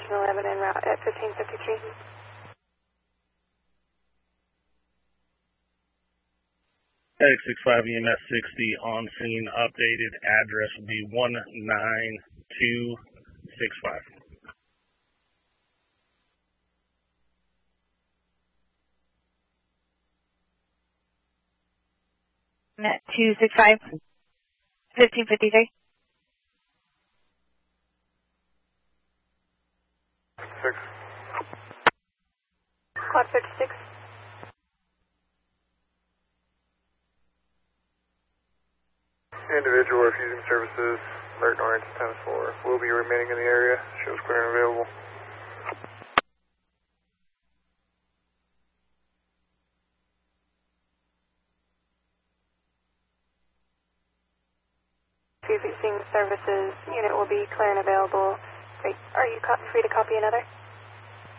1311 en route at 1553. X65 EMS 60 on scene, updated address will be 19265. Net 265, 1553. 6. Quad 56. Individual refusing services, alert orange times 4. Will be remaining in the area. Shows clear and available. Refusing services, unit will be clear and available. Great. Are you free to copy another?